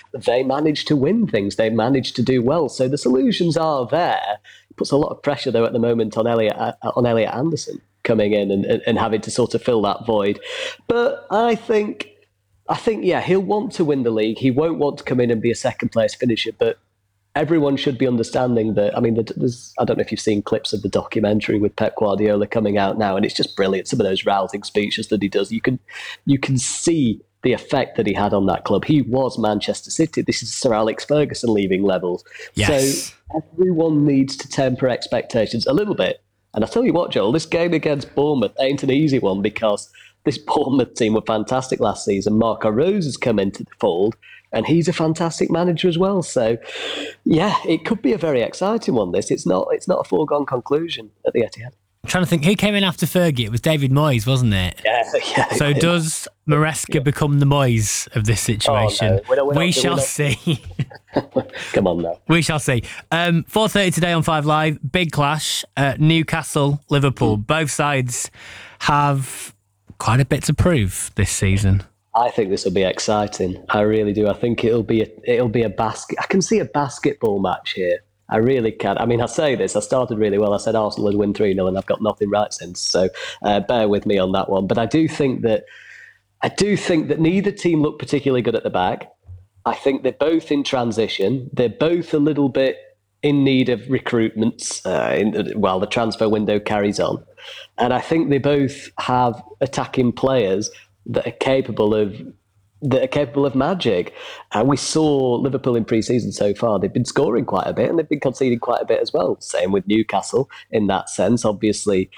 they manage to win things. They manage to do well. So the solutions are there. It puts a lot of pressure, though, at the moment on Elliot Anderson coming in and having to sort of fill that void. But I think, yeah, he'll want to win the league. He won't want to come in and be a second-place finisher, but everyone should be understanding that. I mean, I don't know if you've seen clips of the documentary with Pep Guardiola coming out now, and it's just brilliant. Some of those rousing speeches that he does, you can see the effect that he had on that club. He was Manchester City. This is Sir Alex Ferguson leaving levels. Yes. So everyone needs to temper expectations a little bit. And I tell you what, Joel, this game against Bournemouth ain't an easy one, because this Bournemouth team were fantastic last season. Marco Rose has come into the fold, and he's a fantastic manager as well. So, yeah, it could be a very exciting one, this. It's not a foregone conclusion at the Etihad. I'm trying to think, who came in after Fergie? It was David Moyes, wasn't it? Yeah. So does Maresca become the Moyes of this situation? Oh, no. We shall see. Come on now. We shall see. 4:30 today on 5 Live. Big clash. Newcastle, Liverpool. Both sides have quite a bit to prove this season. I think this will be exciting. I really do. I think it'll be a basket. I can see a basketball match here. I really can. I mean, I say this, I started really well. I said Arsenal would win 3-0 and I've got nothing right since. So bear with me on that one. But I do think that neither team look particularly good at the back. I think they're both in transition. They're both a little bit in need of recruitments while the transfer window carries on. And I think they both have attacking players that are capable of magic. And we saw Liverpool in pre-season so far. They've been scoring quite a bit and they've been conceding quite a bit as well. Same with Newcastle in that sense. Obviously,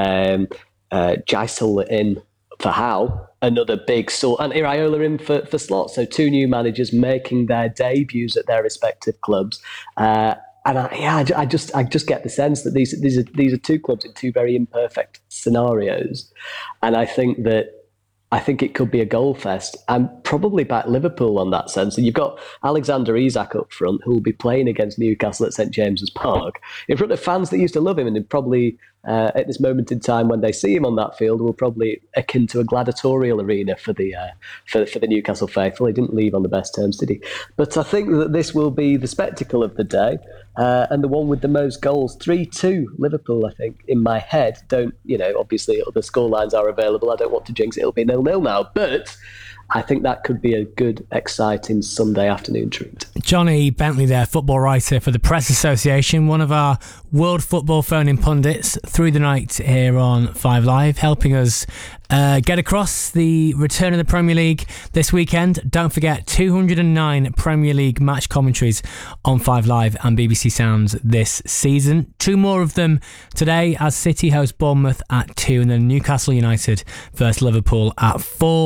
Gysel in for Howe, another big sort, and Iraola in for Slot. So two new managers making their debuts at their respective clubs. And I just get the sense that these are two clubs in two very imperfect scenarios. And I think it could be a goal fest, and probably back Liverpool on that sense. And you've got Alexander Isak up front, who will be playing against Newcastle at St James's Park in front of fans that used to love him, and probably at this moment in time when they see him on that field will probably akin to a gladiatorial arena for the Newcastle faithful. He didn't leave on the best terms, did he? But I think that this will be the spectacle of the day, and the one with the most goals. 3-2 Liverpool, I think, in my head. Obviously other scorelines are available. I don't want to jinx it. It'll be 0-0 now, but I think that could be a good, exciting Sunday afternoon treat. Johnny Bentley there, football writer for the Press Association, one of our World Football phone-in pundits through the night here on 5 Live, helping us get across the return of the Premier League this weekend. Don't forget, 209 Premier League match commentaries on 5 Live and BBC Sounds this season. 2 more of them today as City host Bournemouth at 2 and then Newcastle United versus Liverpool at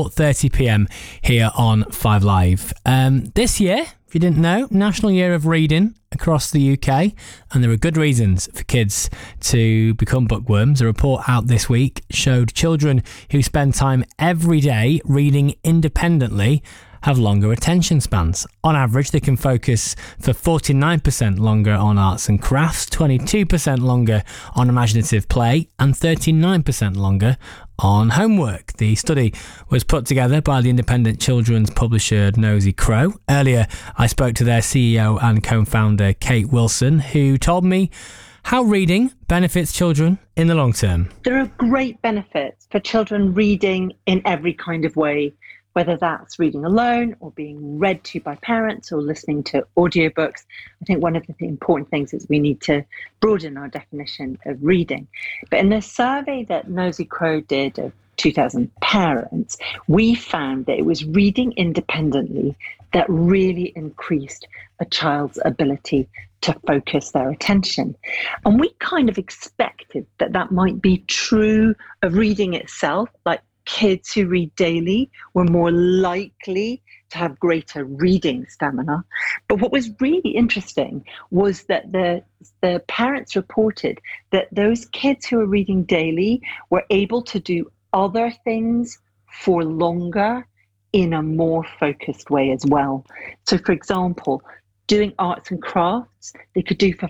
4:30pm here on 5 Live. This year, if you didn't know, National Year of Reading across the UK, and there are good reasons for kids to become bookworms. A report out this week showed children who spend time every day reading independently have longer attention spans. On average, they can focus for 49% longer on arts and crafts, 22% longer on imaginative play, and 39% longer on homework. The study was put together by the independent children's publisher Nosy Crow. Earlier, I spoke to their CEO and co-founder Kate Wilson, who told me how reading benefits children in the long term. There are great benefits for children reading in every kind of way, whether that's reading alone or being read to by parents or listening to audiobooks. I think one of the important things is we need to broaden our definition of reading. But in the survey that Nosy Crow did of 2,000 parents, we found that it was reading independently that really increased a child's ability to focus their attention. And we kind of expected that might be true of reading itself, like kids who read daily were more likely to have greater reading stamina. But what was really interesting was that the parents reported that those kids who are reading daily were able to do other things for longer in a more focused way as well. So, for example, doing arts and crafts, they could do for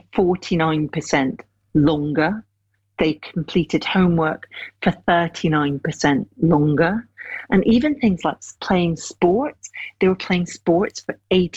49% longer. They completed homework for 39% longer. And even things like playing sports, they were playing sports for